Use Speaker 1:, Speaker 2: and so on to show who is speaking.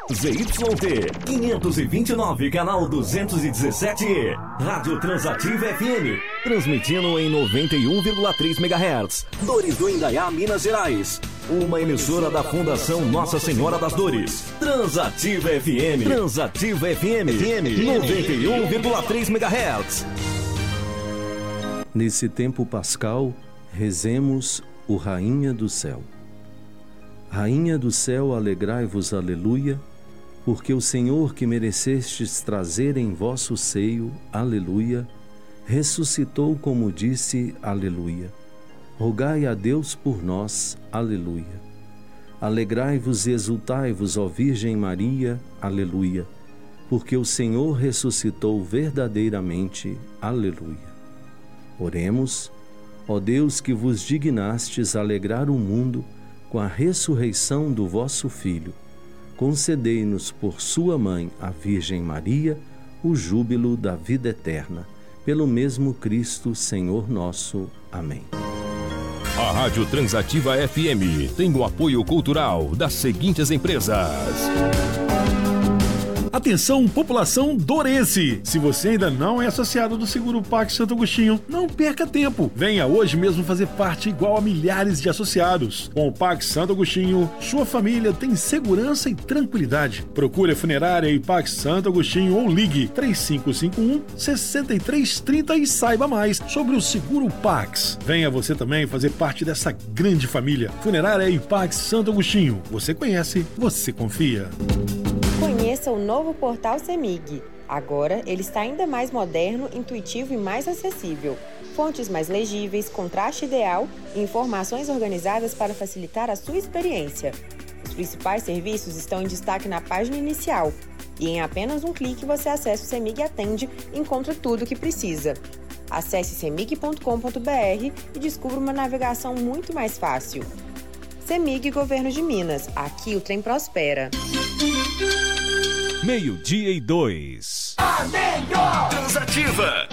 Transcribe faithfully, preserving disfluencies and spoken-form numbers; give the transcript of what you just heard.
Speaker 1: Z Y T quinhentos e vinte e nove, canal duzentos e dezessete E. Rádio Transativa F M, transmitindo em noventa e um vírgula três megahertz. Dores do Indaiá, Minas Gerais. Uma emissora da Fundação Nossa Senhora das Dores. Transativa F M. Transativa F M. noventa e um vírgula três megahertz.
Speaker 2: Nesse tempo pascal, rezemos o Rainha do Céu. Rainha do céu, alegrai-vos, aleluia, porque o Senhor que merecestes trazer em vosso seio, aleluia, ressuscitou como disse, aleluia. Rogai a Deus por nós, aleluia. Alegrai-vos e exultai-vos, ó Virgem Maria, aleluia, porque o Senhor ressuscitou verdadeiramente, aleluia. Oremos, ó Deus que vos dignastes alegrar o mundo com a ressurreição do vosso Filho, concedei-nos por sua mãe, a Virgem Maria, o júbilo da vida eterna. Pelo mesmo Cristo, Senhor nosso. Amém.
Speaker 3: A Rádio Transativa F M tem o apoio cultural das seguintes empresas.
Speaker 4: Atenção, população dorense! Se você ainda não é associado do Seguro Pax Santo Agostinho, não perca tempo. Venha hoje mesmo fazer parte igual a milhares de associados. Com o Pax Santo Agostinho, sua família tem segurança e tranquilidade. Procure a funerária e Pax Santo Agostinho ou ligue três cinco cinco um, seis três três zero e saiba mais sobre o Seguro Pax. Venha você também fazer parte dessa grande família. Funerária e Pax Santo Agostinho. Você conhece, você confia.
Speaker 5: Conheça o novo portal CEMIG. Agora, ele está ainda mais moderno, intuitivo e mais acessível. Fontes mais legíveis, contraste ideal e informações organizadas para facilitar a sua experiência. Os principais serviços estão em destaque na página inicial. E em apenas um clique você acessa o CEMIG Atende e encontra tudo o que precisa. Acesse cemig ponto com ponto b r e descubra uma navegação muito mais fácil. CEMIG Governo de Minas. Aqui o trem prospera.
Speaker 3: Meio-dia e dois.
Speaker 1: A melhor Transativa.